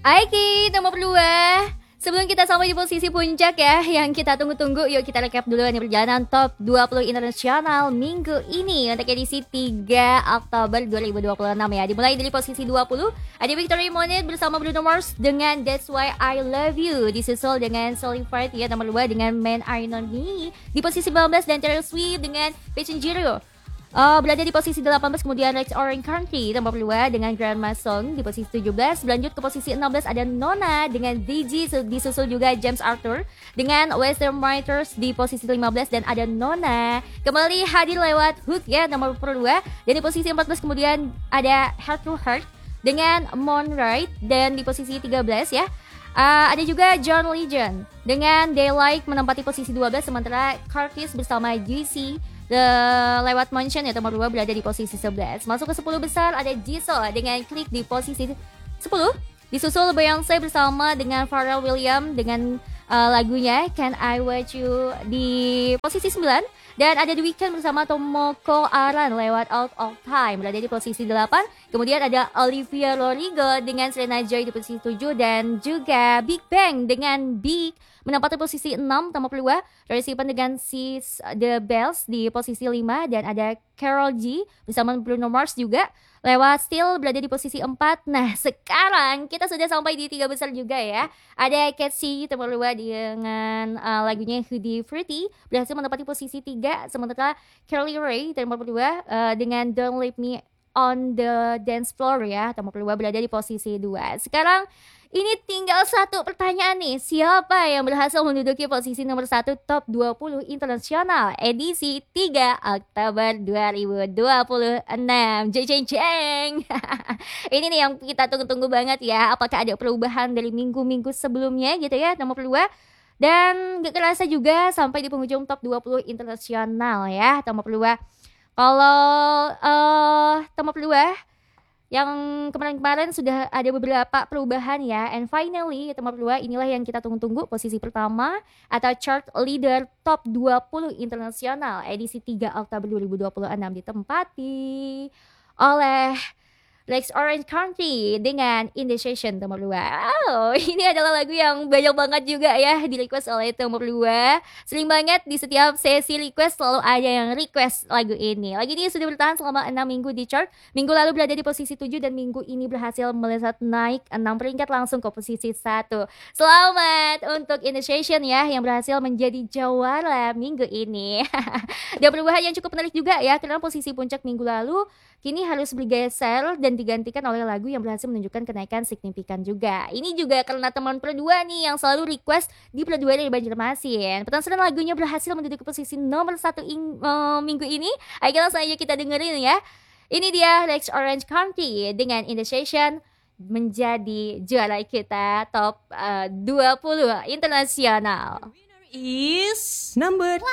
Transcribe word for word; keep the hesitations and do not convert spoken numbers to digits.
Aiki, nomor dua. Sebelum kita sampai di posisi puncak ya, yang kita tunggu-tunggu, yuk kita recap dulu nih perjalanan top dua puluh internasional minggu ini untuk edisi tiga Oktober dua ribu dua puluh enam ya. Dimulai dari posisi dua puluh, ada Victoria Monet bersama Bruno Mars dengan That's Why I Love You. Disusul dengan Solidified ya nomor dua dengan Men Are Not Me. Di posisi sembilan belas dan Taylor Swift dengan Passenger. Uh, berada di posisi delapan belas, kemudian Lex Orange Country nomor dua dengan Grandma Song di posisi tujuh belas. Berlanjut ke posisi enam belas ada Nona dengan D J, disusul juga James Arthur dengan Western Writers di posisi lima belas dan ada Nona kembali hadir lewat Hook ya nomor dua. Dan di posisi empat belas kemudian ada Heart to Heart dengan Moonlight dan di posisi tiga belas ya. Uh, ada juga John Legend dengan Daylight menempati posisi dua belas, sementara Curtis bersama G C The lewat Mansion ya nomor dua berada di posisi sebelas. Masuk ke sepuluh besar ada Jisoo dengan Click di posisi sepuluh. Disusul Beyonce bersama dengan Pharrell Williams dengan uh, lagunya Can I Watch You di posisi sembilan. Dan ada The Weeknd bersama Tomoko Aran lewat Out of Time berada di posisi delapan. Kemudian ada Olivia Rodrigo dengan Selena Joy di posisi tujuh. Dan juga Big Bang dengan Big menempati posisi enam nomor dua. Recipen dengan Seize the Bells di posisi lima. Dan ada Karol G bersama Bruno Mars juga lewat Still berada di posisi empat. Nah sekarang kita sudah sampai di tiga besar juga ya. Ada Catchy nomor dua dengan uh, lagunya Hoodie Fruity berhasil menempati posisi tiga. Sementara Carly Rae nomor dua uh, dengan Don't Leave Me on the Dance Floor ya nomor dua berada di posisi dua. Sekarang ini tinggal satu pertanyaan nih, siapa yang berhasil menduduki posisi nomor satu top dua puluh internasional edisi tiga Oktober dua ribu dua puluh enam. Jeng jeng jeng. Ini nih yang kita tunggu-tunggu banget ya, apakah ada perubahan dari minggu-minggu sebelumnya gitu ya nomor dua. Dan gak kerasa juga sampai di penghujung top dua puluh internasional ya nomor dua. Kalau uh, nomor dua yang kemarin-kemarin sudah ada beberapa perubahan ya. And finally nomor dua inilah yang kita tunggu-tunggu, posisi pertama atau chart leader top dua puluh internasional edisi tiga Oktober dua ribu dua puluh enam ditempati oleh Lex Orange Country dengan Indecision nomor dua. Oh, ini adalah lagu yang banyak banget juga ya di request oleh nomor dua. Sering banget di setiap sesi request selalu ada yang request lagu ini. Lagu ini sudah bertahan selama enam minggu di chart. Minggu lalu berada di posisi tujuh dan minggu ini berhasil melesat naik enam peringkat langsung ke posisi satu. Selamat untuk Indecision ya yang berhasil menjadi juara minggu ini. Ada perubahan yang cukup menarik juga ya, karena posisi puncak minggu lalu kini harus bergeser dan digantikan oleh lagu yang berhasil menunjukkan kenaikan signifikan juga. Ini juga karena teman Perdua nih yang selalu request di Perdua dari Banjarmasin. Penasaran lagunya berhasil menduduki posisi nomor satu in, uh, minggu ini? Ayo langsung aja kita dengerin ya. Ini dia Lex Orange Country dengan Indecision menjadi juara kita top uh, dua puluh internasional. Is number